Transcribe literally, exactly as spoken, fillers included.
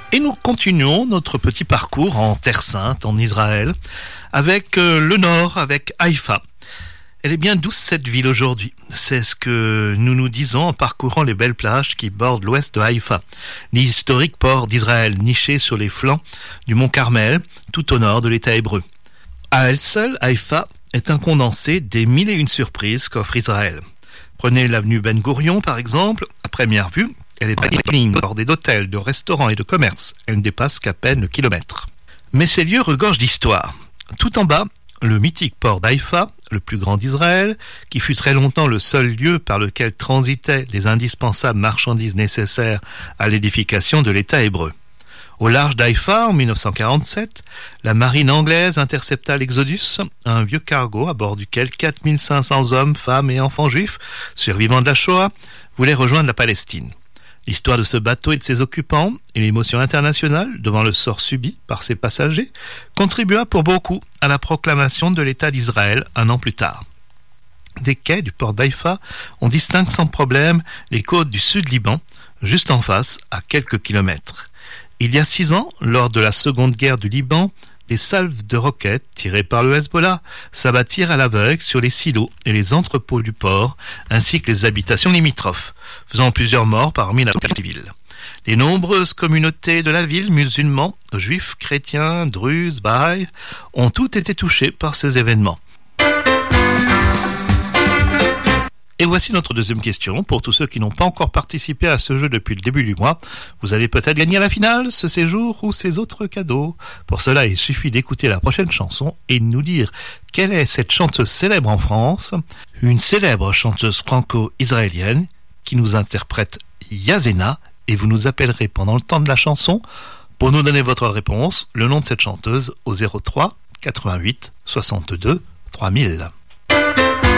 Et nous continuons notre petit parcours en Terre Sainte, en Israël, avec euh, le nord, avec Haïfa. Elle est bien douce cette ville aujourd'hui. C'est ce que nous nous disons en parcourant les belles plages qui bordent l'ouest de Haïfa, l'historique port d'Israël niché sur les flancs du mont Carmel, tout au nord de l'État hébreu. À elle seule, Haïfa est un condensé des mille et une surprises qu'offre Israël. Prenez l'avenue Ben Gourion par exemple, à première vue, elle est ligne bordée d'hôtels, de restaurants et de commerces. Elle ne dépasse qu'à peine le kilomètre. Mais ces lieux regorgent d'histoire. Tout en bas, le mythique port d'Haïfa, le plus grand d'Israël, qui fut très longtemps le seul lieu par lequel transitaient les indispensables marchandises nécessaires à l'édification de l'État hébreu. Au large d'Haïfa, en dix-neuf cent quarante-sept, la marine anglaise intercepta l'Exodus, un vieux cargo à bord duquel quatre mille cinq cents hommes, femmes et enfants juifs, survivants de la Shoah, voulaient rejoindre la Palestine. L'histoire de ce bateau et de ses occupants, et l'émotion internationale devant le sort subi par ses passagers, contribua pour beaucoup à la proclamation de l'État d'Israël un an plus tard. Des quais du port d'Haïfa, on distingue sans problème les côtes du sud-Liban, juste en face, à quelques kilomètres. Il y a six ans, lors de la seconde guerre du Liban, des salves de roquettes tirées par le Hezbollah s'abattirent à l'aveugle sur les silos et les entrepôts du port, ainsi que les habitations limitrophes, faisant plusieurs morts parmi la civile. Les nombreuses communautés de la ville, musulmans, juifs, chrétiens, druzes, baha'is, ont toutes été touchées par ces événements. Et voici notre deuxième question. Pour tous ceux qui n'ont pas encore participé à ce jeu depuis le début du mois, vous allez peut-être gagner à la finale ce séjour ou ces autres cadeaux. Pour cela, il suffit d'écouter la prochaine chanson et de nous dire quelle est cette chanteuse célèbre en France, une célèbre chanteuse franco-israélienne qui nous interprète Yazena, et vous nous appellerez pendant le temps de la chanson pour nous donner votre réponse, le nom de cette chanteuse au zéro trois quatre-vingt-huit soixante-deux trois mille.